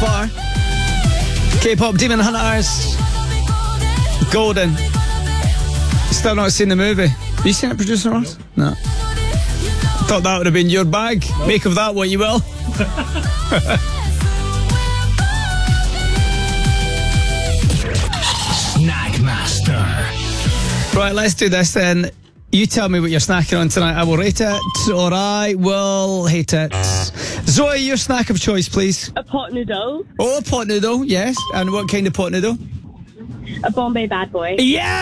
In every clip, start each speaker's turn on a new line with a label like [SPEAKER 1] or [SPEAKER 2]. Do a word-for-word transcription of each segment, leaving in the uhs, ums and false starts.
[SPEAKER 1] far. K-pop Demon Hunters. Golden. Still not seen the movie. Have you seen it, producer Ross? No. Thought that would have been your bag. Nope. Make of that what you will. Snackmaster. Right, let's do this then. You tell me what you're snacking on tonight. I will rate it, or I will hate it. Zoe, your snack of choice, please.
[SPEAKER 2] A pot noodle.
[SPEAKER 1] Oh, a pot noodle, yes. And what kind of pot noodle?
[SPEAKER 2] A Bombay Bad Boy.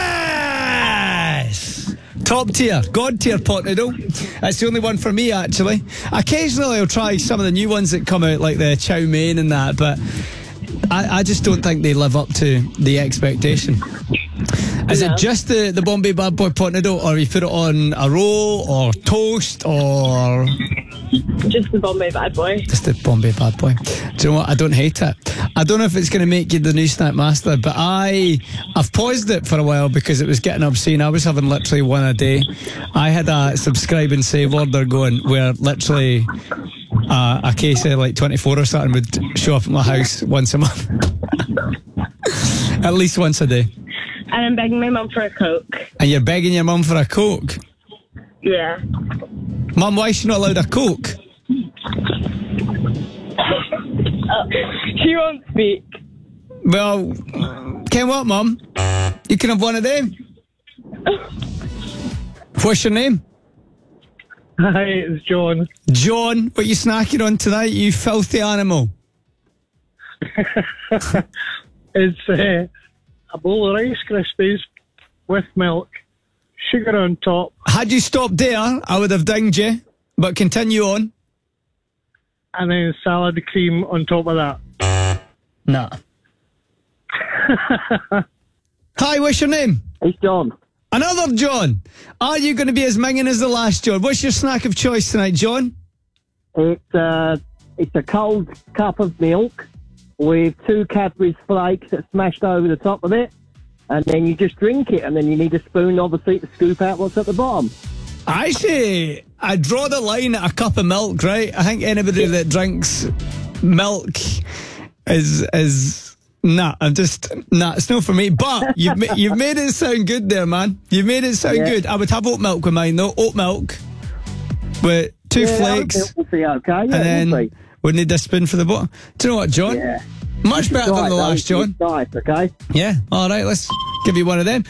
[SPEAKER 1] Yes! Top tier, god tier pot noodle. That's the only one for me, actually. Occasionally I'll try some of the new ones that come out, like the chow mein and that, but I, I just don't think they live up to the expectation. Is no. it just the, the Bombay Bad Boy pot noodle, or you put it on a roll or toast, or
[SPEAKER 2] just the Bombay Bad Boy?
[SPEAKER 1] Just the Bombay Bad Boy. Do you know what? I don't hate it. I don't know if it's going to make you the new snack master, but I I've paused it for a while because it was getting obscene. I was having literally one a day. I had a subscribe and save order going where literally uh, a case of like twenty-four or something would show up at my house once a month. At least once a day.
[SPEAKER 2] And I'm begging my mum for a Coke.
[SPEAKER 1] And you're begging your mum for a Coke?
[SPEAKER 2] Yeah.
[SPEAKER 1] Mum, why is she not allowed a Coke?
[SPEAKER 2] Oh, she won't speak.
[SPEAKER 1] Well, Ken what, Mum? You can have one of them. What's your name?
[SPEAKER 3] Hi, it's John.
[SPEAKER 1] John, what are you snacking on tonight, you filthy animal?
[SPEAKER 3] It's uh, a bowl of Rice Krispies with milk, sugar on top.
[SPEAKER 1] Had you stopped there, I would have dinged you, but continue on.
[SPEAKER 3] And then salad cream on top of that.
[SPEAKER 1] Nah. Hi, what's your name?
[SPEAKER 4] It's John.
[SPEAKER 1] Another John. Are you going to be as minging as the last John? What's your snack of choice tonight, John?
[SPEAKER 4] It's, uh, it's a cold cup of milk with two Cadbury's flakes that's smashed over the top of it, and then you just drink it, and then you need a spoon, obviously, to scoop out what's at the bottom.
[SPEAKER 1] I say, I draw the line at a cup of milk, right? I think anybody that drinks milk is is nah. I'm just nah. It's not for me. But you've ma- you've made it sound good there, man. You've made it sound yeah. good. I would have oat milk with mine though. Oat milk with two
[SPEAKER 4] yeah,
[SPEAKER 1] flakes,
[SPEAKER 4] we'll see, okay? Yeah,
[SPEAKER 1] and then
[SPEAKER 4] we'll
[SPEAKER 1] we need a spoon for the bottom. Do you know what, John?
[SPEAKER 4] Yeah.
[SPEAKER 1] Much better than the last, John.
[SPEAKER 4] Nice, okay?
[SPEAKER 1] Yeah. All right. Let's give you one of them.